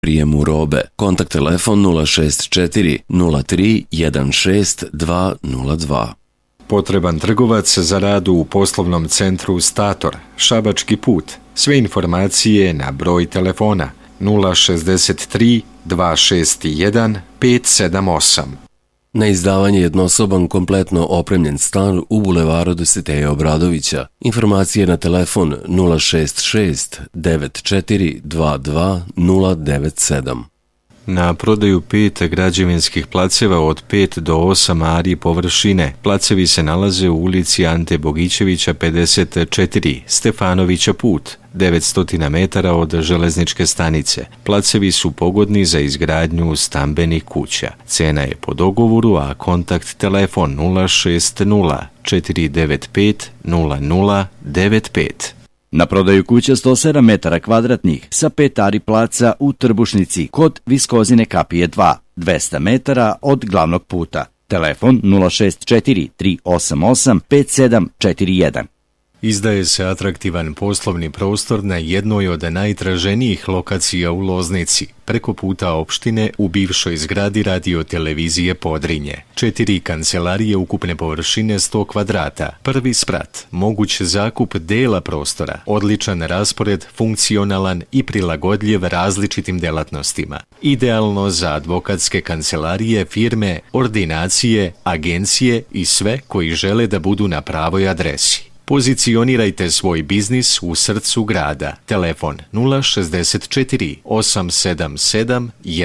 prijemu robe. Kontakt telefon 064 03 16 202. Potreban trgovac za rad u poslovnom centru Stator, Šabački put. Sve informacije na broj telefona 063 261 578. Na izdavanje jednosoban kompletno opremljen stan u bulevaru Dositeja Obradovića. Informacije na telefon 066 94 22 097. Na prodaju 5 građevinskih placeva od 5 do 8 ari površine. Placevi se nalaze u ulici Ante Bogićevića 54, Stefanovića put, 900 metara od železničke stanice. Placevi su pogodni za izgradnju stambenih kuća. Cena je po dogovoru, a kontakt telefon 060 495 0095. Na prodaju kuća 107 metara kvadratnih sa 5 ari placa u Trbušnici kod Viskozine kapije 2, 200 metara od glavnog puta. Telefon 064 388 5741. Izdaje se atraktivan poslovni prostor na jednoj od najtraženijih lokacija u Loznici, preko puta opštine u bivšoj zgradi radio-televizije Podrinje. 4 kancelarije ukupne površine 100 kvadrata, prvi sprat, moguć zakup dela prostora, odličan raspored, funkcionalan i prilagodljiv različitim delatnostima. Idealno za advokatske kancelarije, firme, ordinacije, agencije i sve koji žele da budu na pravoj adresi. Pozicionirajte svoj biznis u srcu grada. Telefon 064 877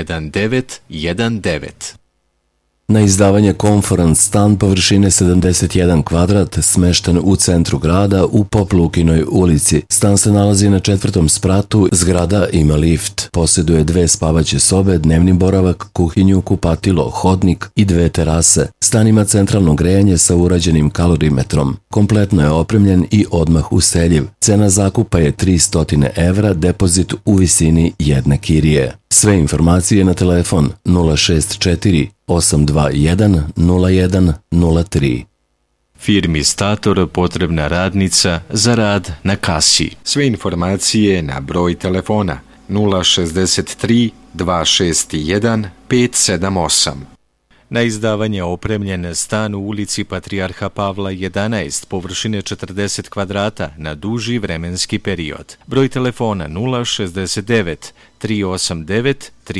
1919. Na izdavanje Konferans stan površine 71 kvadrat smešten u centru grada u Poplukinoj ulici. Stan se nalazi na 4. spratu, zgrada ima lift. Posjeduje 2 spavaće sobe, dnevni boravak, kuhinju, kupatilo, hodnik i 2 terase. Stan ima centralno grejanje sa urađenim kalorimetrom. Kompletno je opremljen i odmah useljiv. Cena zakupa je 300 evra, depozit u visini jedne kirije. Sve informacije na telefon 064 821 0103. Firmi Stator potrebna radnica za rad na kasi. Sve informacije na broj telefona 063 261 578. Na izdavanje opremljen stan u ulici Patrijarha Pavla 11, površine 40 kvadrata na duži vremenski period. Broj telefona 069 389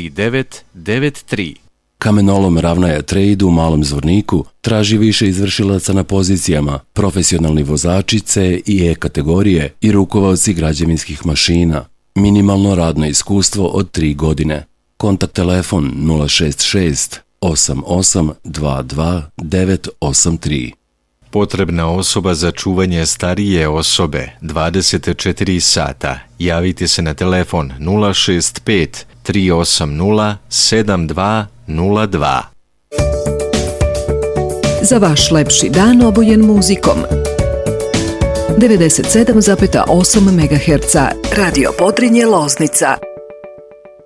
3993. Kamenolom Ravnaja Trade u Malom Zvorniku traži više izvršilaca na pozicijama, profesionalni vozači C i E kategorije i rukovaoci građevinskih mašina. Minimalno radno iskustvo od 3 godine. Kontakt telefon 066 88 22 983. Potrebna osoba za čuvanje starije osobe 24 sata. Javite se na telefon 065 380 7202. Za vaš lepši dan obojen muzikom. 97,8 MHz Radio Podrinje Loznica.